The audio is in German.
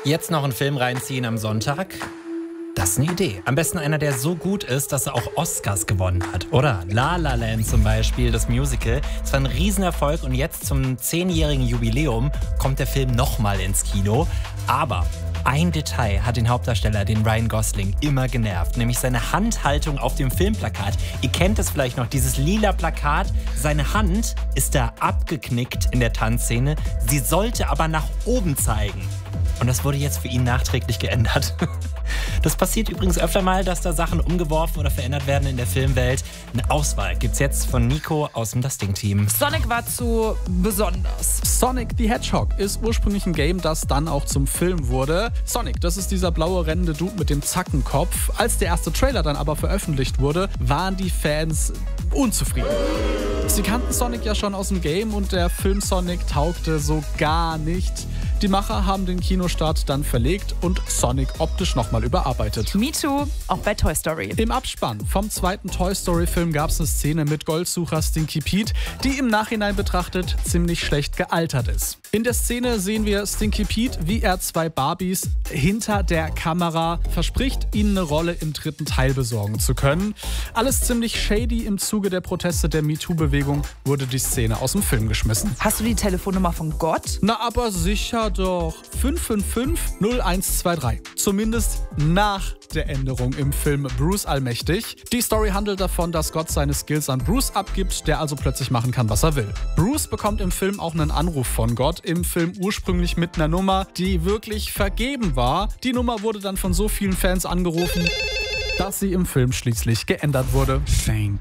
Jetzt noch einen Film reinziehen am Sonntag? Das ist eine Idee. Am besten einer, der so gut ist, dass er auch Oscars gewonnen hat. Oder La La Land zum Beispiel, das Musical. Es war ein Riesenerfolg und jetzt zum 10-jährigen Jubiläum kommt der Film nochmal ins Kino. Aber ein Detail hat den Hauptdarsteller, den Ryan Gosling, immer genervt. Nämlich seine Handhaltung auf dem Filmplakat. Ihr kennt es vielleicht noch, dieses lila Plakat. Seine Hand ist da abgeknickt in der Tanzszene. Sie sollte aber nach oben zeigen. Und das wurde jetzt für ihn nachträglich geändert. Das passiert übrigens öfter mal, dass da Sachen umgeworfen oder verändert werden in der Filmwelt. Eine Auswahl gibt's jetzt von Nico aus dem Das Ding-Team. Sonic war zu besonders. Sonic the Hedgehog ist ursprünglich ein Game, das dann auch zum Film wurde. Sonic, das ist dieser blaue rennende Dude mit dem Zackenkopf. Als der erste Trailer dann aber veröffentlicht wurde, waren die Fans unzufrieden. Sie kannten Sonic ja schon aus dem Game und der Film Sonic taugte so gar nicht. Die Macher haben den Kinostart dann verlegt und Sonic optisch nochmal überarbeitet. Me Too, auch bei Toy Story. Im Abspann vom zweiten Toy Story Film gab es eine Szene mit Goldsucher Stinky Pete, die im Nachhinein betrachtet ziemlich schlecht gealtert ist. In der Szene sehen wir Stinky Pete, wie er 2 Barbies hinter der Kamera verspricht, ihnen eine Rolle im 3. Teil besorgen zu können. Alles ziemlich shady. Im Zuge der Proteste der MeToo-Bewegung wurde die Szene aus dem Film geschmissen. Hast du die Telefonnummer von Gott? Na, aber sicher doch. 555-0123. Zumindest nach der Änderung im Film Bruce Allmächtig. Die Story handelt davon, dass Gott seine Skills an Bruce abgibt, der also plötzlich machen kann, was er will. Bruce bekommt im Film auch einen Anruf von Gott. Im Film ursprünglich mit einer Nummer, die wirklich vergeben war. Die Nummer wurde dann von so vielen Fans angerufen, dass sie im Film schließlich geändert wurde. Thank